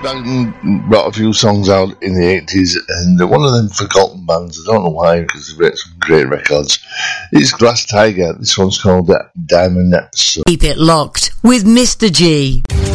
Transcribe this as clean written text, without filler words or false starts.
brought a few songs out in the 80s, and one of them forgotten bands, I don't know why, because they've written some great records, is Glass Tiger. This one's called Diamond Soul. Keep it locked with Mr. G.